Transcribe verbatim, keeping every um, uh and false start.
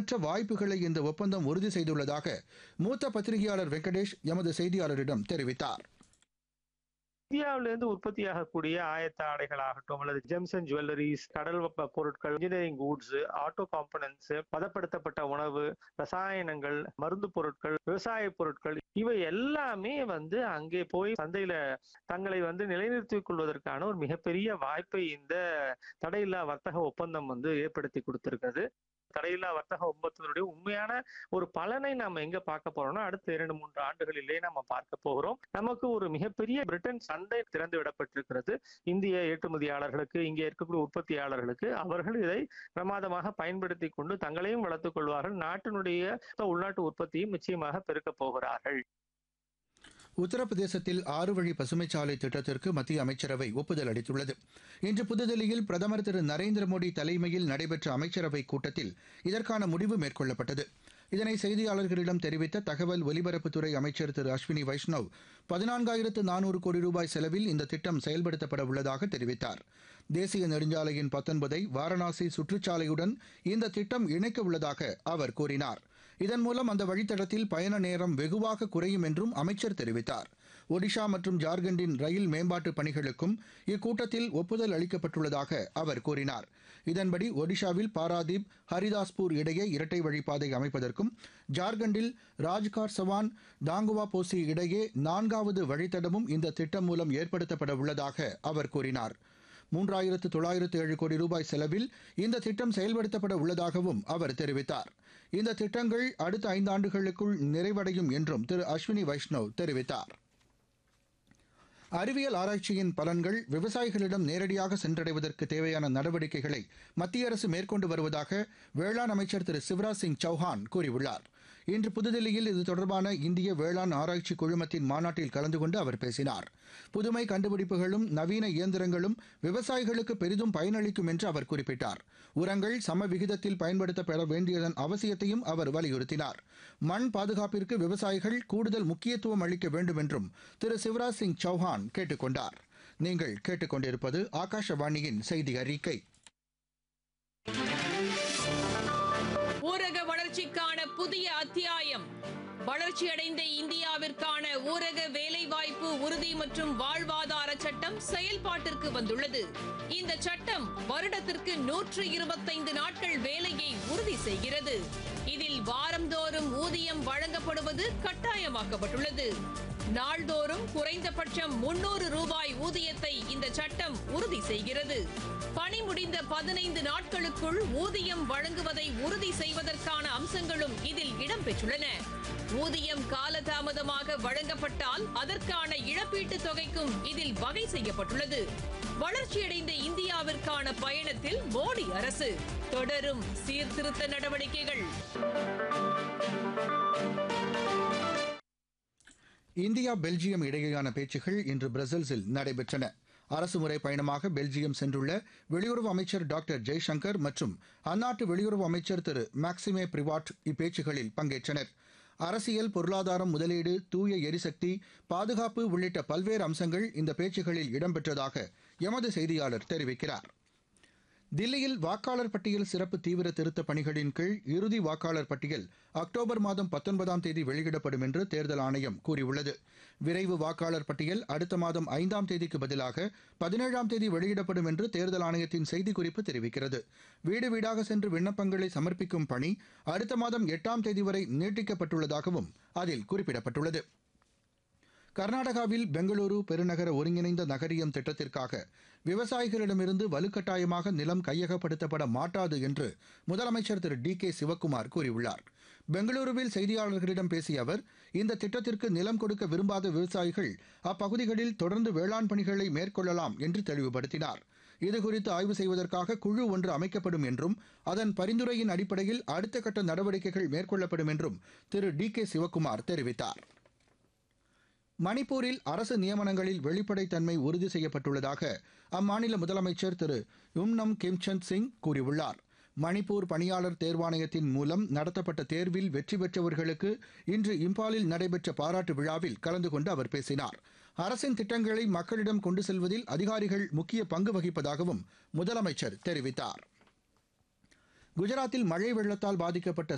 எண்ணற்ற வாய்ப்புகளை இந்த ஒப்பந்தம் உறுதி செய்துள்ளதாக மூத்த பத்திரிகையாளர் வெங்கடேஷ் எமது செய்தியாளரிடம் தெரிவித்தார். இந்தியாவிலிருந்து உற்பத்தியாகக்கூடிய ஆயத்த ஆடைகள் ஆகட்டும் அல்லது ஜெம்ஸ் அண்ட் ஜுவல்லரிஸ், கடல் வெப்ப பொருட்கள், இன்ஜினியரிங் கூட்ஸ், ஆட்டோ காம்பனன்ட்ஸ், பதப்படுத்தப்பட்ட உணவு, ரசாயனங்கள், மருந்து பொருட்கள், விவசாய பொருட்கள், இவை எல்லாமே வந்து அங்கே போய் சந்தையில தங்களை வந்து நிலைநிறுத்திக் கொள்வதற்கான ஒரு மிகப்பெரிய வாய்ப்பை இந்த தடையில்லா வர்த்தக ஒப்பந்தம் வந்து ஏற்படுத்தி கொடுத்திருக்கிறது. தடையில்லா வர்த்தக ஒப்பந்தத்தினுடைய உண்மையான ஒரு பலனை நாம எங்க பார்க்க போறோம்னா அடுத்த இரண்டு மூன்று ஆண்டுகளிலே நம்ம பார்க்க போகிறோம். நமக்கு ஒரு மிகப்பெரிய பிரிட்டன் சந்தை திறந்து விடப்பட்டிருக்கிறது. இந்திய ஏற்றுமதியாளர்களுக்கு, இங்கே இருக்கக்கூடிய உற்பத்தியாளர்களுக்கு. அவர்கள் இதை பிரமாதமாக பயன்படுத்தி கொண்டு தங்களையும் வளர்த்துக் கொள்வார்கள். நாட்டினுடைய உள்நாட்டு உற்பத்தியும் நிச்சயமாக பெருக்கப் போகிறார்கள். உத்தரப்பிரதேசத்தில் ஆறு வழி பசுமைச்சாலை திட்டத்திற்கு மத்திய அமைச்சரவை ஒப்புதல் அளித்துள்ளது. இன்று புதுதில்லியில் பிரதமர் திரு நரேந்திர மோடி தலைமையில் நடைபெற்ற அமைச்சரவைக் கூட்டத்தில் இதற்கான முடிவு மேற்கொள்ளப்பட்டது. இதனை செய்தியாளர்களிடம் தெரிவித்த தகவல் ஒலிபரப்புத்துறை அமைச்சர் திரு அஸ்வினி வைஷ்ணவ், பதினான்காயிரத்து நானூறு கோடி ரூபாய் செலவில் இந்த திட்டம் செயல்படுத்தப்பட உள்ளதாக தெரிவித்தார். தேசிய நெடுஞ்சாலையின் பத்தொன்பதை வாரணாசி சுற்றுச்சாலையுடன் இந்த திட்டம் இணைக்க உள்ளதாக அவர் கூறினார். இதன் மூலம் அந்த வழித்தடத்தில் பயண நேரம் வெகுவாக குறையும் என்றும் அமைச்சர் தெரிவித்தார். ஒடிஷா மற்றும் ஜார்க்கண்டின் ரயில் மேம்பாட்டு பணிகளுக்கும் இக்கூட்டத்தில் ஒப்புதல் அளிக்கப்பட்டுள்ளதாக அவர் கூறினார். இதன்படி ஒடிஷாவில் பாராதீப் ஹரிதாஸ்பூர் இடையே இரட்டை வழிப்பாதை அமைப்பதற்கும், ஜார்க்கண்டில் ராஜ்கார் சவான் தாங்குவா போசி இடையே நான்காவது வழித்தடமும் இந்த திட்டம் மூலம் ஏற்படுத்தப்பட உள்ளதாக அவர் கூறினார். மூன்றாயிரத்து தொள்ளாயிரத்து ஏழு கோடி ரூபாய் செலவில் இந்த திட்டம் செயல்படுத்தப்பட உள்ளதாகவும் அவர் தெரிவித்தார். இந்த திட்டங்கள் அடுத்த ஐந்தாண்டுகளுக்குள் நிறைவடையும் என்றும் திரு அஸ்வினி வைஷ்ணவ் தெரிவித்தார். அறிவியல் ஆராய்ச்சியின் பலன்கள் விவசாயிகளிடம் நேரடியாக சென்றடைவதற்கு தேவையான நடவடிக்கைகளை மத்திய அரசு மேற்கொண்டு வருவதாக வேளாண் அமைச்சர் திரு சிவராஜ் சிங் சௌஹான் கூறியுள்ளார். இன்று புதுதில்லியில் இது தொடர்பான இந்திய வேளாண் ஆராய்ச்சி குழுமத்தின் மாநாட்டில் கலந்து கொண்டு அவர் பேசினார். புதுமை கண்டுபிடிப்புகளும் நவீன இயந்திரங்களும் விவசாயிகளுக்கு பெரிதும் பயனளிக்கும் என்று அவர் குறிப்பிட்டார். உரங்கள் சம விகிதத்தில் பயன்படுத்தப்பட வேண்டியதன் அவசியத்தையும் அவர் வலியுறுத்தினார். மண் பாதுகாப்பிற்கு விவசாயிகள் கூடுதல் முக்கியத்துவம் அளிக்க வேண்டும் என்றும் திரு சிவராஜ் சிங் சௌஹான் கேட்டுக் கொண்டார். நீங்கள் கேட்டுக்கொண்டிருப்பது ஆகாஷவாணியின் செய்தி அறிக்கை. ஊரக வளர்ச்சிக்கான புதிய அத்தியாயம். வளர்ச்சியடைந்த இந்தியாவிற்கான ஊரக வேலைவாய்ப்பு உறுதி மற்றும் வாழ்வாதார சட்டம் செயல்பாட்டிற்கு வந்துள்ளது. இந்த சட்டம் வருடத்திற்கு நூற்று இருபத்தைந்து நாட்கள் வேலையை உறுதி செய்கிறது. இதில் வாரந்தோறும் ஊதியம் வழங்கப்படுவது கட்டாயமாக்கப்பட்டுள்ளது. நாள்தோறும் குறைந்தபட்சம் முன்னூறு ரூபாய் ஊதியத்தை இந்த சட்டம் உறுதி செய்கிறது. பணி முடிந்த பதினைந்து நாட்களுக்குள் ஊதியம் வழங்குவதை உறுதி செய்வதற்கான அம்சங்களும் இதில் இடம்பெற்றுள்ளன. ஊதியம் காலதாமதமாக வழங்கப்பட்டால் அதற்கான இழப்பீட்டுத் தொகைக்கும் இதில் வகை செய்யப்பட்டுள்ளது. வளர்ச்சியடைந்த இந்தியாவிற்கான பயணத்தில் மோடி அரசு தொடரும் சீர்திருத்த நடவடிக்கைகள். இந்தியா பெல்ஜியம் இடையேயான பேச்சுகள் இன்று பிரசல்ஸில் நடைபெற்றன. அரசுமுறை பயணமாக பெல்ஜியம் சென்றுள்ள வெளியுறவு அமைச்சர் டாக்டர் ஜெய்சங்கர் மற்றும் அந்நாட்டு வெளியுறவு அமைச்சர் திரு மேக்சிமே பிரிவாட் இப்பேச்சுகளில் பங்கேற்றனர். அரசியல், பொருளாதாரம், முதலீடு, தூய எரிசக்தி, பாதுகாப்பு உள்ளிட்ட பல்வேறு அம்சங்கள் இந்த பேச்சுகளில் இடம்பெற்றதாக எமது செய்தியாளர் தெரிவிக்கிறார். தில்லியில் வாக்காளர் பட்டியல் சிறப்பு தீவிர திருத்தப் பணிகளின் கீழ் இறுதி வாக்காளர் பட்டியல் அக்டோபர் மாதம் பத்தொன்பதாம் தேதி வெளியிடப்படும் என்று தேர்தல் ஆணையம் கூறியுள்ளது. விரைவு வாக்காளர் பட்டியல் அடுத்த மாதம் ஐந்தாம் தேதிக்கு பதிலாக பதினேழாம் தேதி வெளியிடப்படும் என்று தேர்தல் ஆணையத்தின் செய்திக்குறிப்பு தெரிவிக்கிறது. வீடு வீடாக சென்று விண்ணப்பங்களை சமர்ப்பிக்கும் பணி அடுத்த மாதம் எட்டாம் தேதி வரை நீட்டிக்கப்பட்டுள்ளதாகவும் அதில் குறிப்பிடப்பட்டுள்ளது. கர்நாடகாவில் பெங்களூரு பெருநகர ஒருங்கிணைந்த நகரியம் திட்டத்திற்காக விவசாயிகளிடமிருந்து வலுக்கட்டாயமாக நிலம் கையகப்படுத்தப்பட மாட்டாது என்று முதலமைச்சர் திரு டி கே சிவக்குமார் கூறியுள்ளார். பெங்களூருவில் செய்தியாளர்களிடம் பேசிய அவர், இந்த திட்டத்திற்கு நிலம் கொடுக்க விரும்பாத விவசாயிகள் அப்பகுதிகளில் தொடர்ந்து வேளாண் பணிகளை மேற்கொள்ளலாம் என்று தெளிவுபடுத்தினார். இதுகுறித்து ஆய்வு செய்வதற்காக குழு ஒன்று அமைக்கப்படும் என்றும் அதன் பரிந்துரையின் அடிப்படையில் அடுத்த கட்ட நடவடிக்கைகள் மேற்கொள்ளப்படும் என்றும் திரு டி கே சிவக்குமார் தெரிவித்தார். மணிப்பூரில் அரசு நியமனங்களில் வெளிப்படைத்தன்மை உறுதி செய்யப்பட்டுள்ளதாக அம்மாநில முதலமைச்சர் திரு யும்னம் கிம்சந்த் சிங் கூறியுள்ளார். மணிப்பூர் பணியாளர் தேர்வாணையத்தின் மூலம் நடத்தப்பட்ட தேர்வில் வெற்றி பெற்றவர்களுக்கு இன்று இம்பாலில் நடைபெற்ற பாராட்டு விழாவில் கலந்து கொண்டு அவர் பேசினார். அரசின் திட்டங்களை மக்களிடம் கொண்டு செல்வதில் அதிகாரிகள் முக்கிய பங்கு வகிப்பதாகவும் முதலமைச்சர் தெரிவித்தார். குஜராத்தில் மழை வெள்ளத்தால் பாதிக்கப்பட்ட